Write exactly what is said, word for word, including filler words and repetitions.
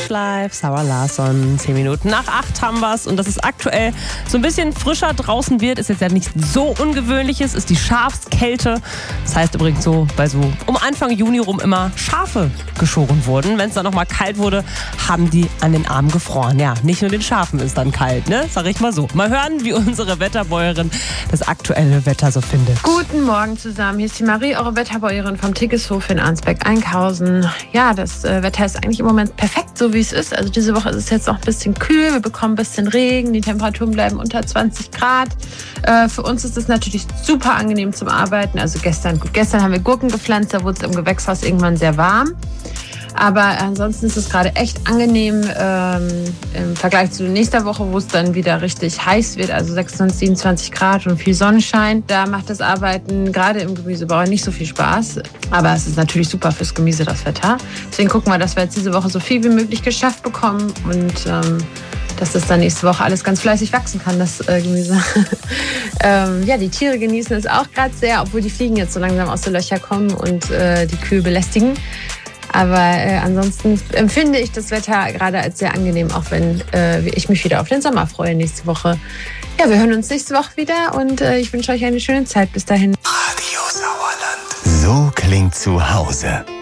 Bush Life, Sarah Larsson. Zehn Minuten nach acht haben wir es und dass es aktuell so ein bisschen frischer draußen wird, ist jetzt ja nicht so ungewöhnliches, ist die Schafskälte. Das heißt übrigens so, weil so um Anfang Juni rum immer Schafe geschoren wurden. Wenn es dann nochmal kalt wurde, haben die an den Armen gefroren. Ja, nicht nur den Schafen ist dann kalt, ne? Sag ich mal so. Mal hören, wie unsere Wetterbäuerin das aktuelle Wetter so findet. Guten Morgen zusammen. Hier ist die Marie, eure Wetterbäuerin vom Tiggeshof in Arnsberg-Einkhausen. Ja, das äh, Wetter ist eigentlich im Moment perfekt, so wie es ist. Also diese Woche ist es jetzt noch ein bisschen kühl. Wir bekommen ein bisschen Regen. Die Temperaturen bleiben unter zwanzig Grad. Äh, für uns ist es natürlich super angenehm zum Arbeiten. Also gestern, gut, gestern haben wir Gurken gepflanzt. Da wurde es im Gewächshaus irgendwann sehr warm. Aber ansonsten ist es gerade echt angenehm ähm, im Vergleich zu nächster Woche, wo es dann wieder richtig heiß wird, also sechsundzwanzig, siebenundzwanzig Grad und viel Sonnenschein. Da macht das Arbeiten gerade im Gemüsebau nicht so viel Spaß. Aber es ist natürlich super fürs Gemüse, das Wetter. Deswegen gucken wir, dass wir jetzt diese Woche so viel wie möglich geschafft bekommen und ähm, dass das dann nächste Woche alles ganz fleißig wachsen kann, das äh, Gemüse. ähm, ja, die Tiere genießen es auch gerade sehr, obwohl die Fliegen jetzt so langsam aus den Löchern kommen und äh, die Kühe belästigen. Aber äh, ansonsten empfinde ich das Wetter gerade als sehr angenehm, auch wenn äh, ich mich wieder auf den Sommer freue nächste Woche. Ja, wir hören uns nächste Woche wieder und äh, ich wünsche euch eine schöne Zeit bis dahin. Radio Sauerland. So klingt zu Hause.